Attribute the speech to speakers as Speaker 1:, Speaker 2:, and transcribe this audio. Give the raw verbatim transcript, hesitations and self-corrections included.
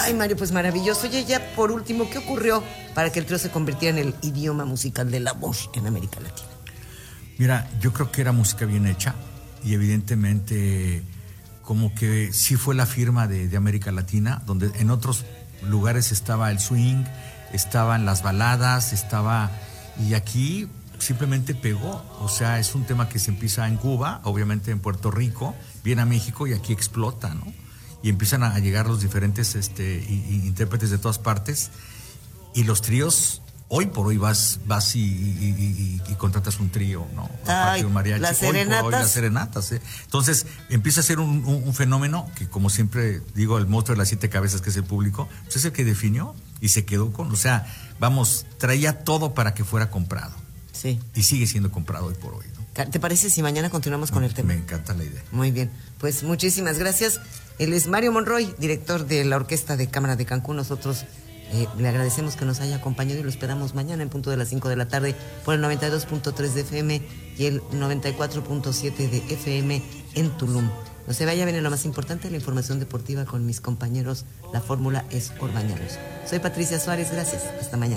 Speaker 1: Ay, Mario, pues maravilloso. Oye, ya por último, ¿qué ocurrió para que el trío se convirtiera en el idioma musical de la voz en América Latina?
Speaker 2: Mira, yo creo que era música bien hecha y evidentemente como que sí fue la firma de, de América Latina, donde en otros lugares estaba el swing, estaban las baladas, estaba... Y aquí simplemente pegó, o sea, es un tema que se empieza en Cuba, obviamente en Puerto Rico, viene a México y aquí explota, ¿no? Y empiezan a llegar los diferentes este, y, y, intérpretes de todas partes, y los tríos, hoy por hoy vas vas y, y, y, y contratas un trío, ¿no?
Speaker 1: Ay,
Speaker 2: un mariachi,
Speaker 1: las
Speaker 2: hoy
Speaker 1: serenatas.
Speaker 2: por hoy las serenatas, ¿eh? Entonces empieza a ser un, un, un fenómeno que, como siempre digo, el monstruo de las siete cabezas, que es el público, pues es el que definió y se quedó con, o sea, vamos, traía todo para que fuera comprado.
Speaker 1: Sí.
Speaker 2: Y sigue siendo comprado hoy por hoy, ¿no?
Speaker 1: ¿Te parece si mañana continuamos con el tema?
Speaker 2: Me encanta la idea.
Speaker 1: Muy bien, pues muchísimas gracias. Él es Mario Monroy, director de la Orquesta de Cámara de Cancún. Nosotros eh, le agradecemos que nos haya acompañado y lo esperamos mañana en punto de las cinco de la tarde por el noventa y dos punto tres de F M y el noventa y cuatro punto siete de F M en Tulum. No se vaya, viene lo más importante, la información deportiva con mis compañeros. La fórmula es Orbañanos. Soy Patricia Suárez, gracias. Hasta mañana.